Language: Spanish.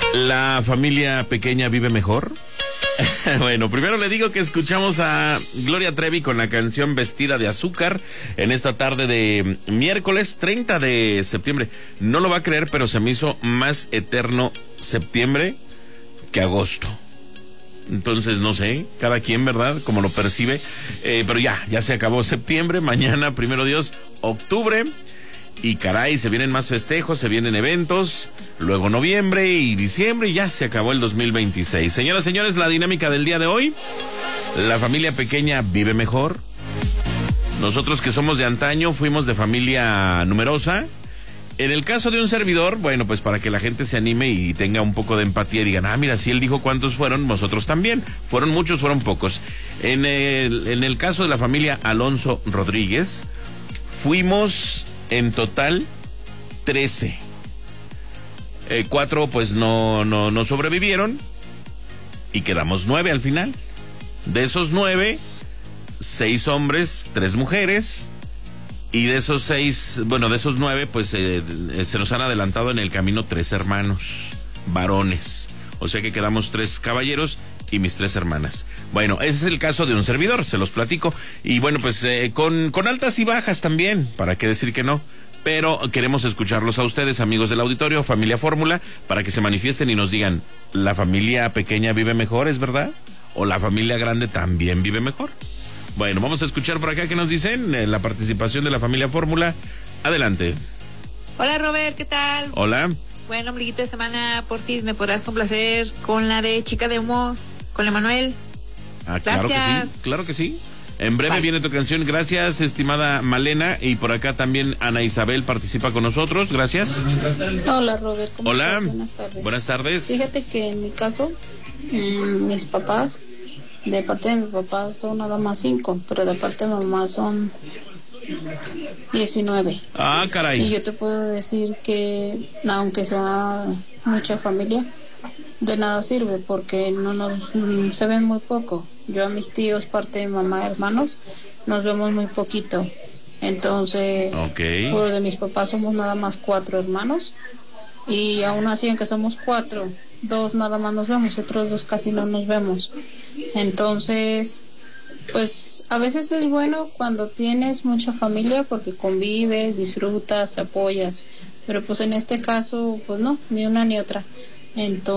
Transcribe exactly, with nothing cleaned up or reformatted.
¿La familia pequeña vive mejor? Bueno, primero le digo que escuchamos a Gloria Trevi con la canción Vestida de Azúcar en esta tarde de miércoles treinta de septiembre. No lo va a creer, pero se me hizo más eterno septiembre que agosto. Entonces, no sé, cada quien, ¿verdad? Como lo percibe. Eh, pero ya, ya se acabó septiembre, mañana, primero Dios, octubre. Y caray, se vienen más festejos, se vienen eventos, luego noviembre y diciembre y ya se acabó el dos mil veintiséis. Señoras y señores, la dinámica del día de hoy, ¿la familia pequeña vive mejor? Nosotros que somos de antaño fuimos de familia numerosa. En el caso de un servidor, bueno, pues para que la gente se anime y tenga un poco de empatía y digan, ah, mira, si él dijo cuántos fueron, nosotros también. Fueron muchos, fueron pocos. En el, en el caso de la familia Alonso Rodríguez, fuimos en total trece. Eh, cuatro pues no, no, no sobrevivieron y quedamos nueve al final. De esos nueve, seis hombres, tres mujeres. Y de esos seis, bueno, de esos nueve, pues eh, se nos han adelantado en el camino tres hermanos, varones. O sea que quedamos tres caballeros y mis tres hermanas. Bueno, ese es el caso de un servidor, se los platico. Y bueno, pues eh, con, con altas y bajas también, para qué decir que no. Pero queremos escucharlos a ustedes, amigos del auditorio, familia Fórmula, para que se manifiesten y nos digan, ¿la familia pequeña vive mejor, es verdad? ¿O la familia grande también vive mejor? Bueno, vamos a escuchar por acá qué nos dicen, eh, la participación de la familia Fórmula. Adelante. Hola Robert, ¿qué tal? Hola. Bueno, ombliguito de semana, por fin me podrás complacer con la de Chica de Humo, con Emanuel. Ah, claro que sí, claro que sí. En breve Bye. Viene tu canción. Gracias, estimada Malena. Y por acá también Ana Isabel participa con nosotros. Gracias. Hola, Robert. ¿Cómo Hola. estás? Buenas tardes. Buenas tardes. Fíjate que en mi caso, mmm, mis papás, de parte de mi papá son nada más cinco, pero de parte de mamá son diecinueve. Ah, caray. Y yo te puedo decir que, aunque sea mucha familia, de nada sirve porque no nos mm, se ven muy poco. Yo a mis tíos, parte de mamá, hermanos, nos vemos muy poquito. Entonces, okay. Por de mis papás somos nada más cuatro hermanos y aún así, aunque somos cuatro, dos nada más nos vemos, otros dos casi no nos vemos. Entonces, pues a veces es bueno cuando tienes mucha familia porque convives, disfrutas, apoyas, pero pues en este caso, pues no, ni una ni otra. Entonces